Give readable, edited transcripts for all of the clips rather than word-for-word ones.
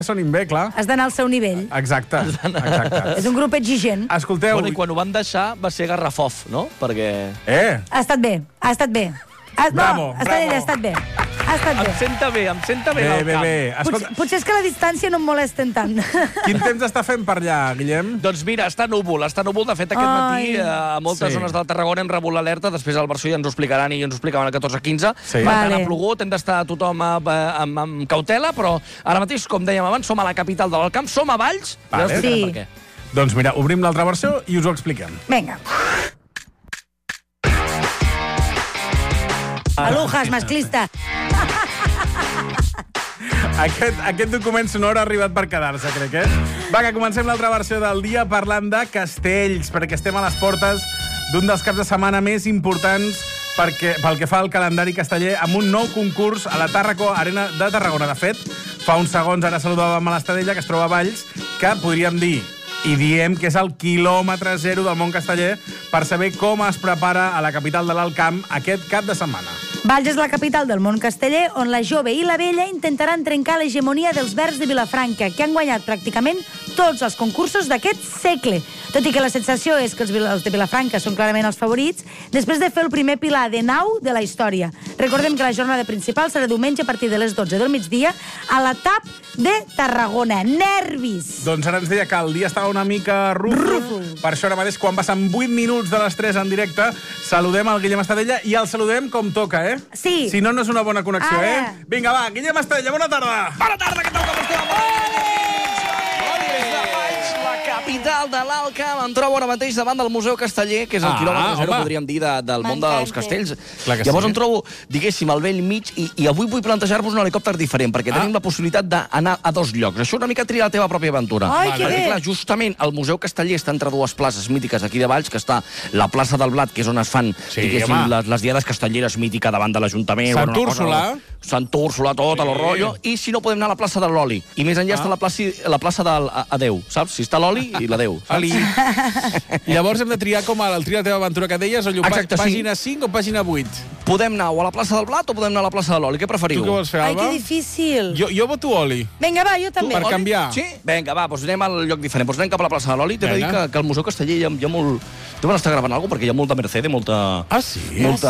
sonin bé, clar. Has d'anar al seu nivell. Exacte. És un grup exigent. Escolteu... Bueno, i quan ho van deixar va ser garrafof, no? Perquè... Ha estat bé, ha estat bé. Bravo, ha estat bé. Ha estat bé. Em senta bé el camp. Escolta, Potser és que la distància no em molesten tant. quin temps està fent per allà, Guillem? Doncs mira, està núvol. De fet, aquest matí a moltes zones de Tarragona hem rebut l'alerta. Després al Barçó ja ens ho explicaran i ens ho explicaven a 14:15. Per tant, ha plogut, hem d'estar tothom amb cautela, però ara mateix, com dèiem abans, som a la capital de l'Alt Camp, som a Valls, i ja us explicarem per què. Doncs mira, obrim l'altra versió i us ho expliquem. Vinga. Alujas, masclista. Aquest document sonor ha arribat per quedar-se, crec, Va, que comencem l'altra versió del dia parlant de castells, perquè estem a les portes d'un dels caps de setmana més importants pel que fa al calendari casteller, amb un nou concurs a la Tàrraco Arena de Tarragona. De fet, fa uns segons ara saludàvem a l'Estadella, que es troba a Valls, que podríem dir i diem que és el quilòmetre zero del món casteller per saber com es prepara a la capital de l'Alt Camp aquest cap de setmana. Valls és la capital del món casteller, on la jove i la vella intentaran trencar l'hegemonia dels verds de Vilafranca, que han guanyat pràcticament tots els concursos d'aquest segle. Tot i que la sensació és que els de Vilafranca són clarament els favorits, després de fer el primer pilar de nau de la història. Recordem que la jornada principal serà diumenge a partir de les 12 del migdia a la TAP de Tarragona. Nervis! Doncs ara ens deia que el dia estava una mica rufo. Per això ara mateix, quan passen 8 minuts de les 3 en directe, saludem el Guillem Estadella i el saludem com toca, Sí. Si no, no és una bona connexió, Ara. Vinga, va, Guillem Estadella, bona tarda! Bona tarda, què tal, com esteu? Capital de l'Alt Camp. Em trobo ara mateix davant del Museu Casteller, que és el quilòmetre zero, podríem dir, del món dels castells. Llavors em trobo, diguéssim, al vell mig, i avui vull plantejar-vos un helicòpter diferent, perquè tenim la possibilitat d'anar a dos llocs. Això una mica tria la teva pròpia aventura. Perquè, clar, justament el Museu Casteller està entre dues places mítiques aquí de Valls, que està la plaça del Blat, que és on es fan, diguéssim, les diades castelleres mítica davant de l'Ajuntament. Sant Úrsula. Sant Úrsula, tot el rotllo. I si no, podem anar a la plaça de l'Oli. I més enllà està la plaça del Adeu, saps? Si està l'Oli i l'Adeu. Llavors hem de triar com el tria la teva aventura que deies, pàgina 5 o pàgina 8? Podem anar o a la plaça del Blat o podem anar a la plaça de l'Oli. Què preferiu? Tu què vols fer, Alba? Ai, que difícil. Jo voto Oli. Vinga, va, jo també. Per canviar. Sí? Vinga, va, doncs anem al lloc diferent. Doncs anem cap a la plaça de l'Oli. T'he de dir que al Museu Casteller hi ha molt... Deuen estar gravant alguna cosa, perquè hi ha molta Mercedes, molta... Ah, sí?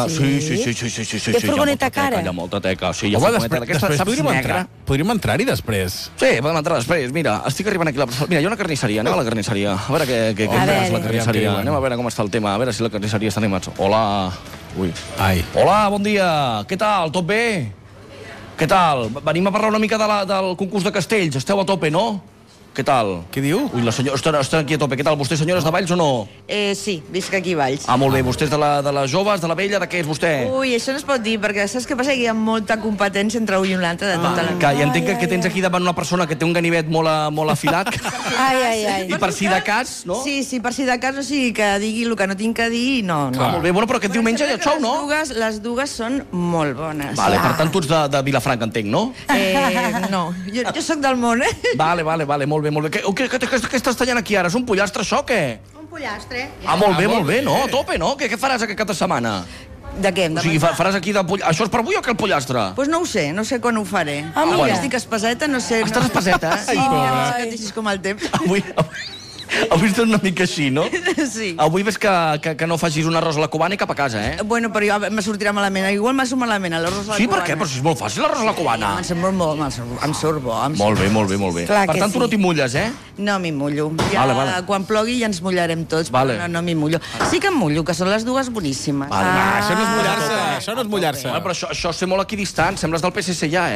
Sí. De furgoneta cara. Hi ha molta teca, sí. Home, després podríem entrar-hi després. Sí, podem entrar després. Mira, estic arribant aquí a la plaça. Mira, hi ha una carnisseria. Anem a la carnisseria. A veure què és la carnisseria. Anem a veure com està el tema. A veure si la carnisseria està animats. Hola. Ui. Hola, bon dia. Què tal? Tot bé? Què tal? Venim a parlar una mica del concurs de castells. Esteu a tope, no? Què tal? Què diu? Ui, la senyora està aquí a tope. Què tal? Vostè, senyores de Valls o no? Sí, visc aquí a Valls. Ah, molt bé. Vostè és de les joves, de la vella, de què és vostè? Ui, això no es pot dir, perquè saps què passa? Que hi ha molta competència entre un i un altre de tota la... I entenc que tens aquí davant una persona que té un ganivet molt afilat. Ai. I per si de cas, no? Sí, per si de cas, o sigui, que digui el que no tinc que dir, no. Molt bé, bueno, però aquest diumenge hi ha xou, no? Les dues són molt bones. Vale, per tant, tu ets de Vilafranca, entenc, no? No, jo sóc del món, Vale, molt bé. Què estàs tallant aquí ara? És un pollastre, això, o què? Un pollastre. Ah, molt bé, no? A tope, no? Què faràs aquest cap de setmana? De què? O sigui, faràs aquí de pollastre... Això és per avui o què, el pollastre? Doncs no ho sé quan ho faré. Mira. Estic espeseta, no sé... Estàs espeseta, Sí, mira, que deixis com el temps. Avui estàs una mica així, no? Sí. Avui ves que no facis un arròs a la cubana i cap a casa, Bueno, però jo me sortirà malament. Igual m'ha surt malament l'arròs a la cubana. Sí, per què? Però si és molt fàcil l'arròs a la cubana. Em surt bo. Molt bé. Clar Per tant, tu no t'hi mulles, No m'hi mullo. Vale. Quan plogui ja ens mullarem tots, però no m'hi mullo. Sí que em mullo, que són les dues boníssimes. Això no és mullar-se. Això no és mullar-se. Però això sé molt equidistant. Sembles del PSC ja,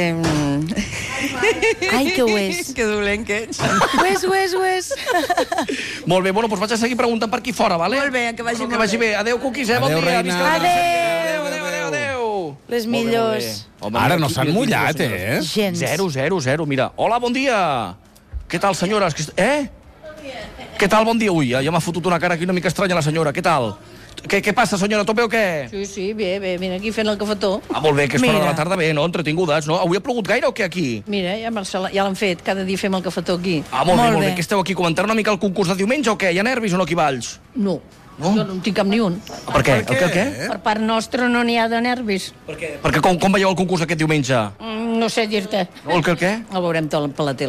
Ai, que ho és. Que dolent que ets. Ho és. Molt bé, doncs vaig a seguir preguntant per aquí fora, vale? Molt bé, que vagi bé. Adéu, cuquis, bon Adéu, dia. reina. Adéu. Les millors. Ara no s'han mullat, Gens. 0. Mira, hola, bon dia. Què tal, senyores? Què tal, bon dia? Ui, ja m'ha fotut una cara aquí una mica estranya la senyora. Què tal? Què passa, senyora? Tot bé o què? Sí, bé, vine aquí fent el cafetó. Ah, molt bé, que és per la tarda bé, no? Entretingudes, no? Avui ha plogut gaire o què aquí? Mira, ja l'han fet, cada dia fem el cafetó aquí. Ah, molt bé. Que esteu aquí comentant una mica el concurs de diumenge o què? Hi ha nervis o no aquí a Valls? No. No? Jo no en tinc cap ni un. Per què? El què? Per part nostra no n'hi ha de nervis. Perquè com veieu el concurs aquest diumenge? No sé dir-te. El què? El veurem tot per la tele.